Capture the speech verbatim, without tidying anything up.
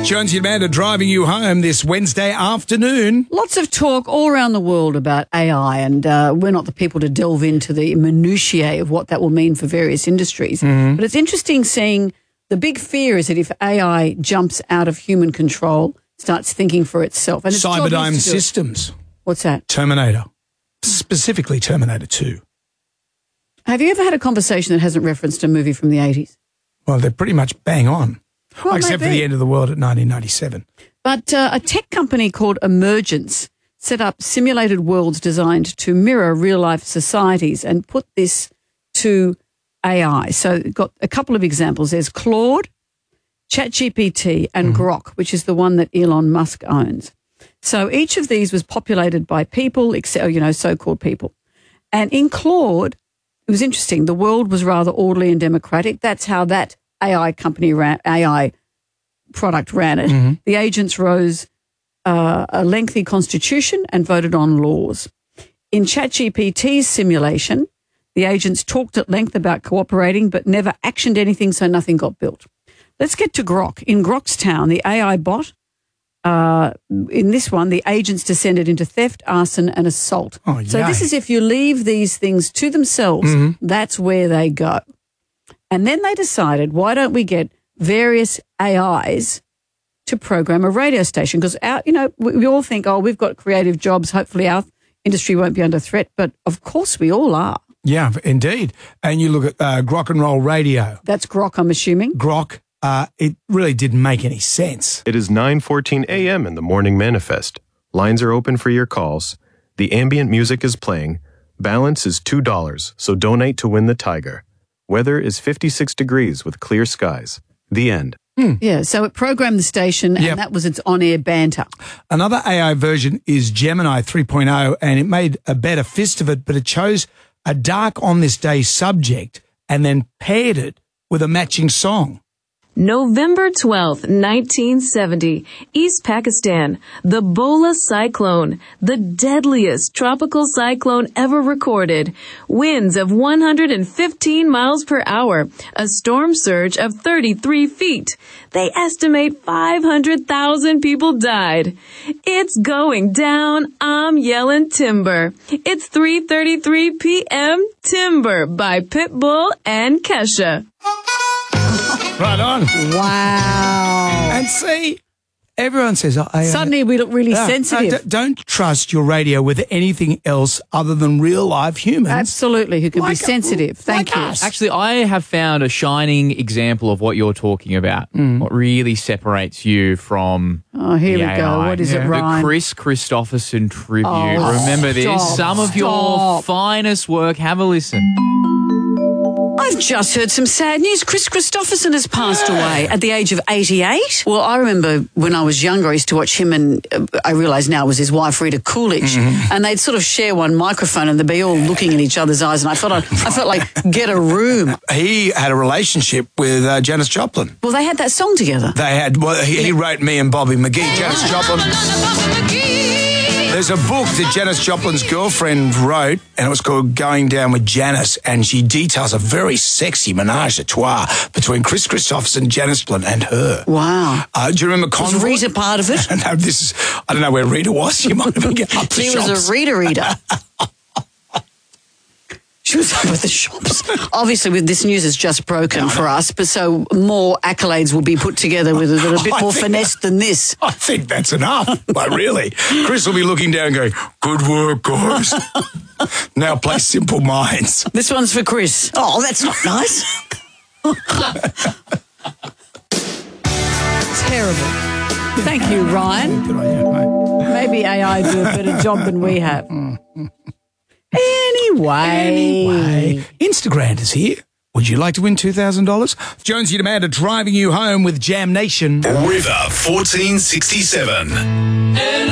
Jonesy and Amanda driving you home this Wednesday afternoon. Lots of talk all around the world about A I, and uh, we're not the people to delve into the minutiae of what that will mean for various industries. Mm-hmm. But it's interesting seeing the big fear is that if A I jumps out of human control, starts thinking for itself. And its Cyberdyne Systems. It. What's that? Terminator. Specifically Terminator two. Have you ever had a conversation that hasn't referenced a movie from the eighties? Well, they're pretty much bang on. Well, except maybe. for the end of the world at nineteen ninety-seven. But uh, a tech company called Emergence set up simulated worlds designed to mirror real-life societies and put this to A I. So got a couple of examples. There's Claude, ChatGPT, and mm. Grok, which is the one that Elon Musk owns. So each of these was populated by people, except, you know, so-called people. And in Claude, it was interesting. The world was rather orderly and democratic. That's how that A I company ran, A I product ran it. Mm-hmm. The agents rose uh, a lengthy constitution and voted on laws. In ChatGPT's simulation, the agents talked at length about cooperating but never actioned anything, so nothing got built. Let's get to Grok. In Grok's town, the A I bot, uh, in this one, the agents descended into theft, arson and assault. Oh, so this is if you leave these things to themselves, mm-hmm. that's where they go. And then they decided, why don't we get various A Is to program a radio station? Because, our, you know, we, we all think, oh, we've got creative jobs. Hopefully our industry won't be under threat. But, of course, we all are. Yeah, indeed. And you look at uh, Grok and Roll Radio. That's Grok, I'm assuming. Grok, uh, it really didn't make any sense. It is nine fourteen a.m. in the Morning Manifest. Lines are open for your calls. The ambient music is playing. Balance is two dollars, so donate to win the Tiger. Weather is fifty-six degrees with clear skies. The end. Mm. Yeah, so it programmed the station and yep. that was its on-air banter. Another A I version is Gemini three point oh, and it made a better fist of it, but it chose a dark on this day subject and then paired it with a matching song. November twelfth, nineteen seventy, East Pakistan, the Bola cyclone, the deadliest tropical cyclone ever recorded. Winds of one hundred fifteen miles per hour, a storm surge of thirty-three feet. They estimate five hundred thousand people died. It's going down, I'm yelling timber. It's three thirty-three p.m. Timber by Pitbull and Kesha. Right on. Wow. And see, everyone says, oh, I, suddenly we look really no, sensitive. No, don't trust your radio with anything else other than real live humans. Absolutely, who can like be sensitive. A, Thank like you. Us. Actually, I have found a shining example of what you're talking about. Mm. What really separates you from Oh, here the we A I. go. What is Yeah. it, Ryan? The Chris Christopherson tribute. Oh, Remember this? stop, Some of your stop. finest work. Have a listen. I've just heard some sad news. Chris Christopherson has passed away at the age of eighty-eight. Well, I remember when I was younger, I used to watch him, and uh, I realise now it was his wife, Rita Coolidge, mm-hmm. and they'd sort of share one microphone and they'd be all looking in each other's eyes, and I felt I, I felt like, get a room. He had a relationship with uh, Janis Joplin. Well, they had that song together. They had, well, he, he wrote Me and Bobby McGee, Janis Joplin. There's a book that Janis Joplin's girlfriend wrote, and it was called Going Down with Janis, and she details a very sexy menage a trois between Chris Christopherson, Janis Joplin, and her. Wow. Uh, do you remember Convoy? Was Rita part of it? No, this is, I don't know where Rita was. She might have been up the She shops. was a Rita reader. She was up at the shops. Obviously, with this news has just broken no, for us, but so more accolades will be put together with a little bit more finesse than this. I think that's enough. Like, really. Chris will be looking down going, good work, guys. Now play Simple Minds. This one's for Chris. Oh, that's not nice. Terrible. Thank you, Ryan. Good on you, mate. Maybe A I do a better job than we have. Anyway. Anyway. Instagram is here. Would you like to win two thousand dollars? Jonesy and Amanda driving you home with Jam Nation. River fourteen sixty-seven.